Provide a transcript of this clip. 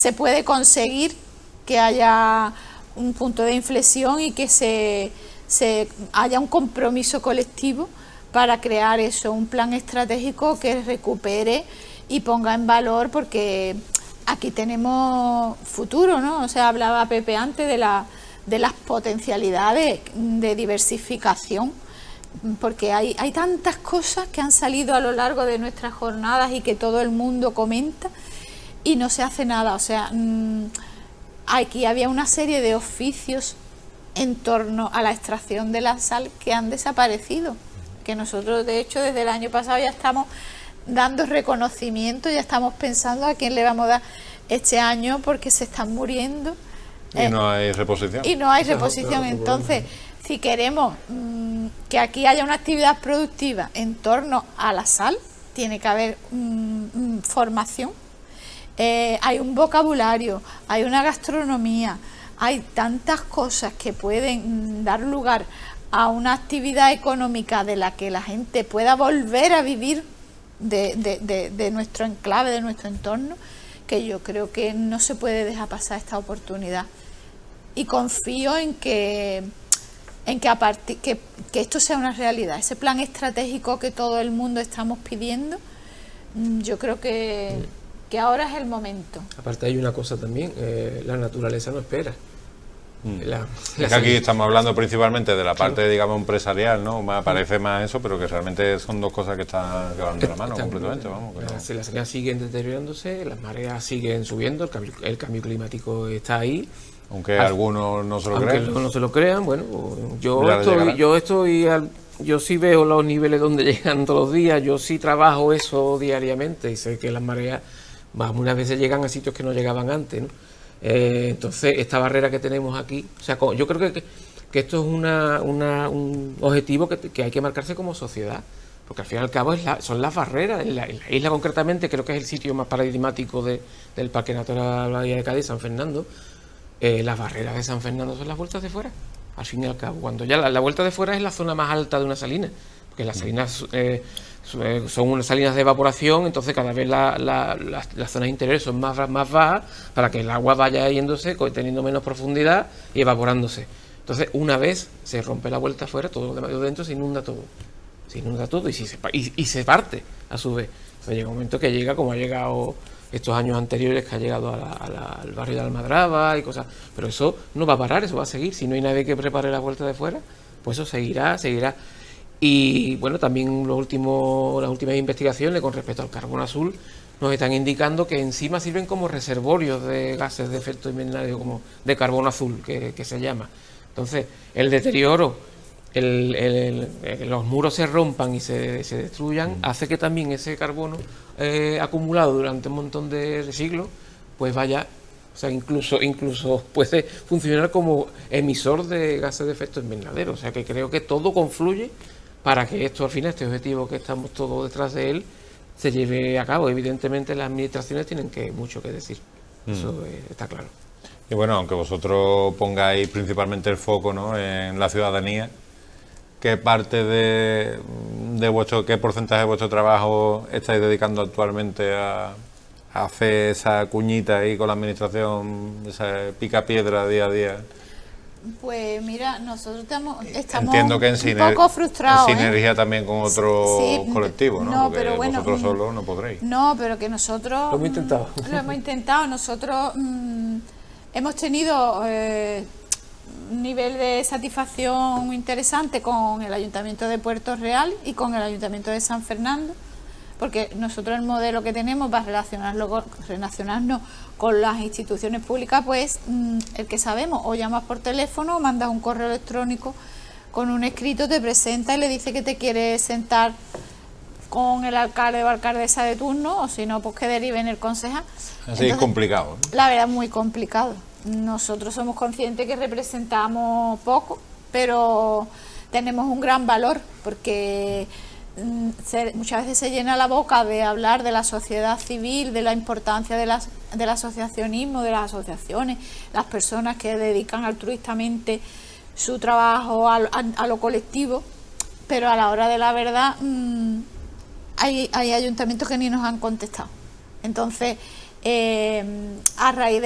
se puede conseguir que haya un punto de inflexión y que haya un compromiso colectivo para crear eso, un plan estratégico que recupere y ponga en valor, porque aquí tenemos futuro, ¿no? O sea, hablaba Pepe antes de las potencialidades de diversificación, porque hay tantas cosas que han salido a lo largo de nuestras jornadas y que todo el mundo comenta y no se hace nada. O sea, aquí había una serie de oficios en torno a la extracción de la sal que han desaparecido, que nosotros de hecho desde el año pasado ya estamos dando reconocimiento, ya estamos pensando a quién le vamos a dar este año, porque se están muriendo y no hay reposición. Y no hay reposición. Entonces, si queremos que aquí haya una actividad productiva en torno a la sal, tiene que haber formación, hay un vocabulario, hay una gastronomía, hay tantas cosas que pueden dar lugar a una actividad económica de la que la gente pueda volver a vivir de nuestro enclave, de nuestro entorno, que yo creo que no se puede dejar pasar esta oportunidad. Y confío en que esto sea una realidad, ese plan estratégico que todo el mundo estamos pidiendo. Yo creo que ahora es el momento. Aparte hay una cosa también, la naturaleza no espera. Es que aquí estamos hablando principalmente de la parte, digamos, empresarial, ¿no? Me parece más eso, pero que realmente son dos cosas que van de la mano completamente, vamos. Las salinas siguen deteriorándose, las mareas siguen subiendo, el cambio climático está ahí. Aunque algunos no se lo crean. Aunque no se lo crean, bueno, yo sí veo los niveles donde llegan todos los días, yo sí trabajo eso diariamente y sé que las mareas algunas veces llegan a sitios que no llegaban antes, ¿no? Entonces, esta barrera que tenemos aquí, o sea, yo creo que esto es un objetivo que hay que marcarse como sociedad, porque al fin y al cabo son las barreras. En la isla concretamente, creo que es el sitio más paradigmático del Parque Natural Bahía de Cádiz, San Fernando. Las barreras de San Fernando son las vueltas de fuera, al fin y al cabo, cuando ya la vuelta de fuera es la zona más alta de una salina, porque las salinas son unas salinas de evaporación, entonces cada vez las zonas interiores son más bajas para que el agua vaya yéndose, teniendo menos profundidad y evaporándose. Entonces, una vez se rompe la vuelta afuera, todo lo demás de dentro se inunda todo y se parte a su vez. Entonces llega un momento que llega como ha llegado estos años anteriores, que ha llegado al barrio de Almadraba y cosas, pero eso no va a parar, eso va a seguir. Si no hay nadie que prepare la vuelta de fuera, pues eso seguirá. Y bueno, también las últimas investigaciones con respecto al carbón azul nos están indicando que encima sirven como reservorios de gases de efecto invernadero, como de carbono azul, que se llama. Entonces, el deterioro, los muros se rompan y se destruyan, hace que también ese carbono acumulado durante un montón de siglos, pues vaya, o sea, incluso puede funcionar como emisor de gases de efecto invernadero. O sea, que creo que todo confluye para que esto, al final, este objetivo que estamos todos detrás de él, se lleve a cabo. Evidentemente las administraciones tienen mucho que decir, eso está claro. Y bueno, aunque vosotros pongáis principalmente el foco, ¿no?, en la ciudadanía, ¿qué parte qué porcentaje de vuestro trabajo estáis dedicando actualmente a hacer esa cuñita ahí con la administración, esa pica piedra día a día? Pues mira, nosotros estamos Entiendo que un poco frustrados, en sinergia también con otro colectivo, ¿no? Porque pero bueno, vosotros solos no podréis. No, pero que nosotros lo hemos intentado. Nosotros hemos tenido un nivel de satisfacción muy interesante con el Ayuntamiento de Puerto Real y con el Ayuntamiento de San Fernando, porque nosotros el modelo que tenemos para relacionarnos con las instituciones públicas, pues el que sabemos, o llamas por teléfono o mandas un correo electrónico con un escrito, te presenta y le dice que te quiere sentar con el alcalde o alcaldesa de turno, o si no, pues que deriven el concejal. Así es complicado, ¿no? La verdad, muy complicado. Nosotros somos conscientes que representamos poco, pero tenemos un gran valor, porque muchas veces se llena la boca de hablar de la sociedad civil, de la importancia del asociacionismo, de las asociaciones, las personas que dedican altruistamente su trabajo a lo colectivo, pero a la hora de la verdad hay ayuntamientos que ni nos han contestado. Entonces, a raíz